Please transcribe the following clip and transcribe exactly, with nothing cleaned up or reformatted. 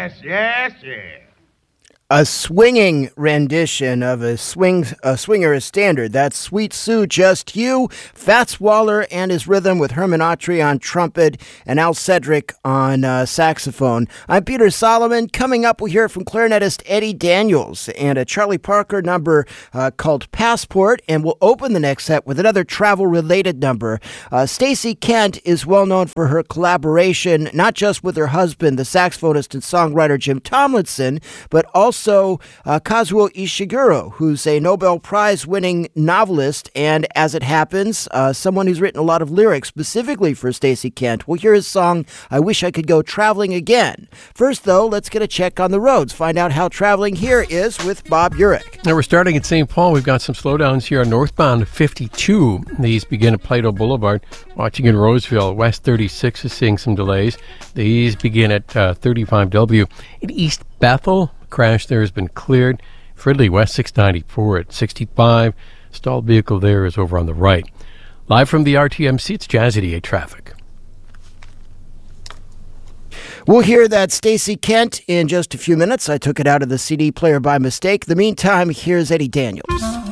Yes, yes, yes. A swinging rendition of a swing a swinger is standard. That's Sweet Sue, Just You, Fats Waller and his rhythm with Herman Autry on trumpet and Al Cedric on uh, saxophone. I'm Peter Solomon. Coming up, we'll hear from clarinetist Eddie Daniels and a Charlie Parker number uh, called Passport, and we'll open the next set with another travel-related number. Uh, Stacey Kent is well known for her collaboration, not just with her husband, the saxophonist and songwriter Jim Tomlinson, but also Also, uh, Kazuo Ishiguro, who's a Nobel Prize-winning novelist, and as it happens, uh, someone who's written a lot of lyrics specifically for Stacey Kent. We'll hear his song, I Wish I Could Go Traveling Again. First, though, let's get a check on the roads, find out how traveling here is with Bob Urich. Now we're starting at Saint Paul. We've got some slowdowns here on northbound fifty-two. These begin at Plato Boulevard. Watching in Roseville, West thirty-six is seeing some delays. These begin at uh, thirty-five W. In East Bethel, crash there has been cleared. Fridley, West six ninety-four at sixty-five. Stalled vehicle there is over on the right. Live from the R T M C, it's Jazz eighty-eight traffic. We'll hear that Stacey Kent in just a few minutes. I took it out of the C D player by mistake. In the meantime, here's Eddie Daniels.